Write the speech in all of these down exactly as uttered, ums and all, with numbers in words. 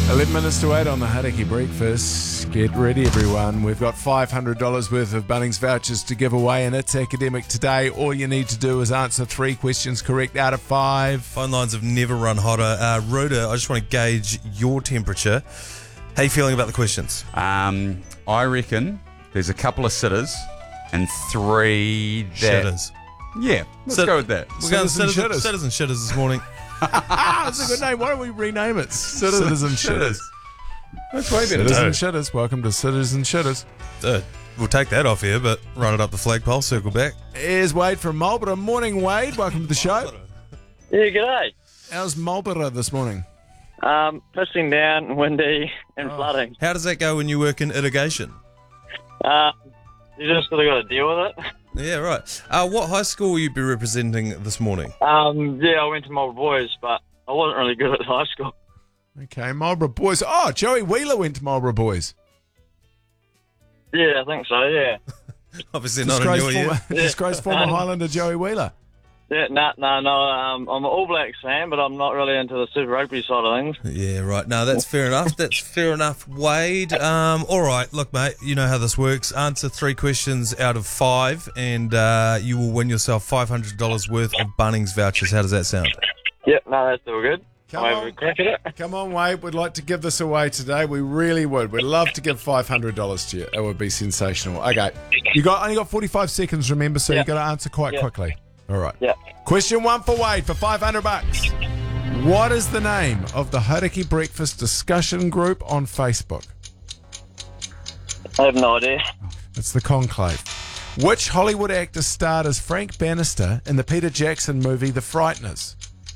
eleven minutes to eight on the Hauraki Breakfast. Get ready, everyone. We've got five hundred dollars worth of Bunnings vouchers to give away, and it's academic today. All you need to do is answer three questions correct out of five. Phone lines have never run hotter. Uh, Rhoda, I just want to gauge your temperature. How are you feeling about the questions? Um, I reckon there's a couple of sitters and three that... Shitters. Yeah, let's Sit- go with that. We're going Sitters and sitters, shitters. sitters and shitters this morning. Ah, that's a good name. Why don't we rename it? Sitters and Shitters. That's way better. Sitters No. and Shitters. Welcome to Sitters and Shitters. Uh, we'll take that off here, but run it up the flagpole, circle back. Here's Wade from Marlborough. Morning, Wade. Welcome to the show. Yeah, g'day. How's Marlborough this morning? Um, pissing down, windy, and flooding. How does that go when you work in irrigation? Uh, you just sort of got to deal with it. Yeah, right. Uh, what high school will you be representing this morning? Um, yeah, I went to Marlborough Boys, but I wasn't really good at high school. Okay, Marlborough Boys. Oh, Joey Wheeler went to Marlborough Boys. Yeah, I think so, yeah. Obviously not in Disgraced your year. former, disgraced former Highlander Joey Wheeler. Yeah, no, no, no. Um, I'm an All Blacks fan, but I'm not really into the Super Rugby side of things. Yeah, right. No, that's fair enough. That's fair enough, Wade. Um, all right, look, mate, you know how this works. Answer three questions out of five, and uh, you will win yourself five hundred dollars worth of Bunnings vouchers. How does that sound? Yep, no, that's all good. Come I'll on. have a crack at it. Come on, Wade. We'd like to give this away today. We really would. We'd love to give five hundred dollars to you. It would be sensational. Okay. You got only got forty-five seconds, remember, so Yeah. you've got to answer quite Yeah. quickly. All right. Yeah. Question one for Wade for five hundred bucks. What is the name of the Hauraki Breakfast discussion group on Facebook? I have no idea. It's the Conclave. Which Hollywood actor starred as Frank Bannister in the Peter Jackson movie The Frighteners?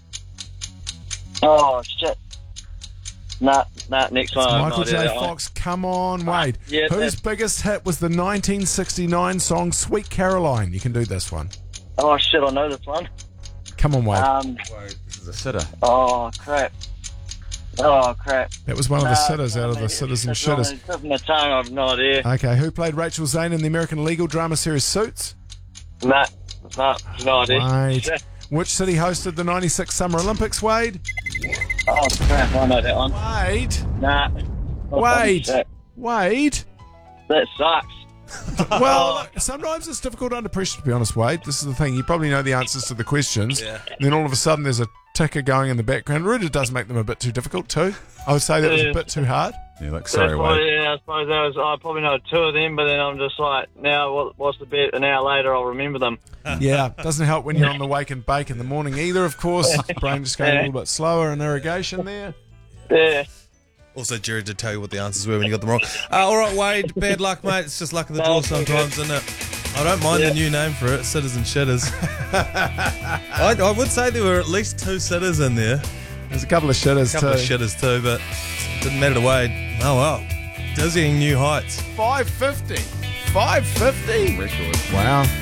Oh, shit. Nah, nah, next one. I have no Michael idea J. that one. Fox, come on, Wade. yeah, Whose that's- biggest hit was the nineteen sixty-nine song Sweet Caroline? You can do this one. Oh, shit, I know this one. Come on, Wade. Um, This is a sitter. oh, crap. Oh, crap. that was one of the Nah, sitters out of the it's- Sitters and it's on Shitters. the tip of my tongue, I have no idea. Okay, who played Rachel Zane in the American legal drama series Suits? Nah, nah, no idea. Wade. Shit. Which city hosted the ninety-six Summer Olympics, Wade? Oh, crap, I know that one. Wade. Nah. Wade. Shit. Wade. That sucks. Well, look, sometimes it's difficult under pressure, to be honest, Wade. This is the thing. You probably know the answers to the questions. Yeah. And then all of a sudden there's a ticker going in the background. Ruda does make them a bit too difficult, too. I would say that was a Yeah. bit too hard. Yeah, look, That's sorry, why, Wade. yeah, I suppose that was, I probably know two of them, but then I'm just like, now what, what's the bet? An hour later, I'll remember them. Yeah, doesn't help when you're on the wake and bake in the morning either, of course. Brain just going a little bit slower in irrigation there. Yeah. Also, Jerry did tell you what the answers were when you got them wrong. Uh, all right, Wade, bad luck, mate. It's just luck of the No, draw it's all sometimes, isn't it? I don't mind Yeah. the new name for it, Sitters and Shitters. I, I would say there were at least two sitters in there. There's a couple of shitters, A couple too. of shitters too, but didn't matter to Wade. Oh, well. Dizzying new heights. five fifty. five fifty. Record. Wow.